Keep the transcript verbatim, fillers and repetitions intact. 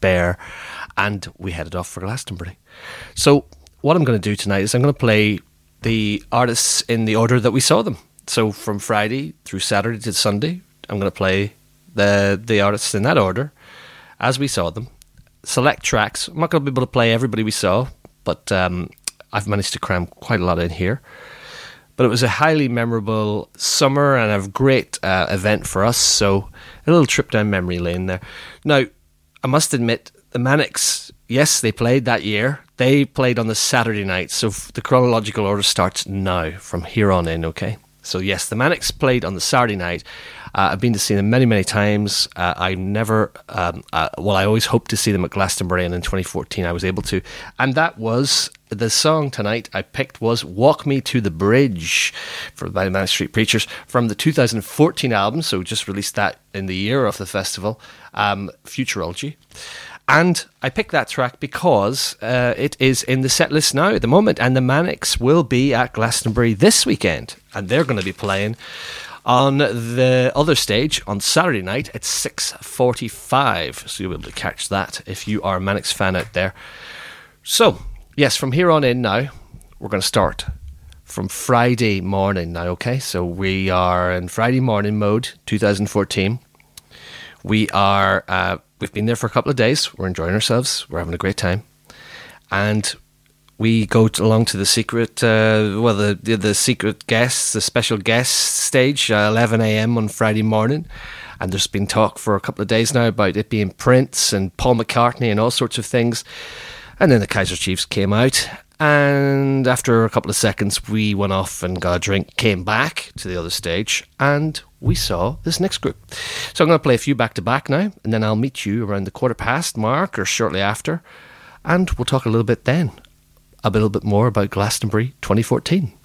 spare, and we headed off for Glastonbury. So what I'm going to do tonight is I'm going to play the artists in the order that we saw them. So from Friday through Saturday to Sunday, I'm going to play the the artists in that order as we saw them. Select tracks. I'm not going to be able to play everybody we saw, but um, I've managed to cram quite a lot in here. But it was a highly memorable summer and a great uh, event for us, so a little trip down memory lane there. Now, I must admit, the Manics, yes, they played that year. They played on the Saturday night, so the chronological order starts now, from here on in, okay? So yes, the Manics played on the Saturday night. Uh, I've been to see them many, many times. Uh, I never, um, uh, well, I always hoped to see them at Glastonbury, and in twenty fourteen I was able to. And that was, the song tonight I picked was Walk Me to the Bridge for by the Manic Street Preachers from the two thousand fourteen album, so just released that in the year of the festival, um, Futurology. And I picked that track because uh, it is in the set list now at the moment, and the Manics will be at Glastonbury this weekend, and they're going to be playing on the other stage on Saturday night at six forty-five, so you'll be able to catch that if you are a Manics fan out there. So, yes, from here on in now, we're going to start from Friday morning now, okay? So we are in Friday morning mode, two thousand fourteen. We are... Uh, We've been there for a couple of days. We're enjoying ourselves. We're having a great time. And we go to, along to the secret, uh, well, the, the the secret guests, the special guest stage, uh, eleven a.m. on Friday morning. And there's been talk for a couple of days now about it being Prince and Paul McCartney and all sorts of things. And then the Kaiser Chiefs came out. And after a couple of seconds, we went off and got a drink, came back to the other stage, and we saw this next group. So I'm going to play a few back-to-back now, and then I'll meet you around the quarter past mark or shortly after, and we'll talk a little bit then, a little bit more about Glastonbury twenty fourteen.